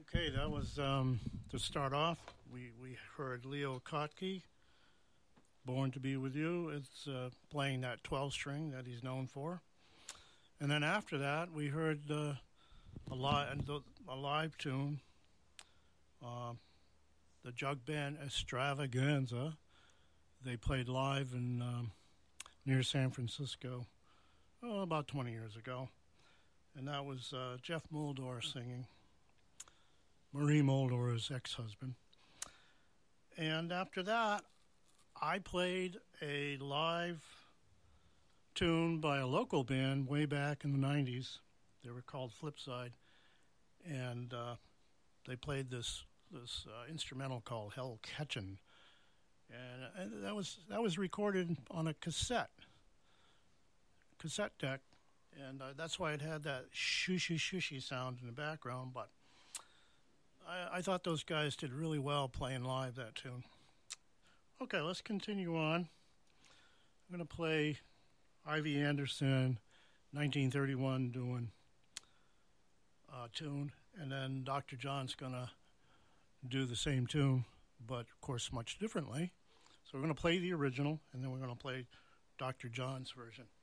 Okay, that was to start off. We heard Leo Kottke, "Born to Be with You." It's playing that 12 string that he's known for, and then after that we heard a live tune, uh, the Jug Band Extravaganza. They played live in near San Francisco about 20 years ago, and that was Jeff Moldor singing. Marie Moldor's ex-husband. And after that, I played a live tune by a local band way back in the 90s. They were called Flipside. And they played this instrumental called Hell Catchin'. And that was recorded on a cassette deck. And that's why it had that shushy sound in the background. But I thought those guys did really well playing live that tune. Okay, let's continue on. I'm going to play Ivy Anderson, 1931, doing a tune, and then Dr. John's going to do the same tune, but of course much differently. So we're going to play the original, and then we're going to play Dr. John's version.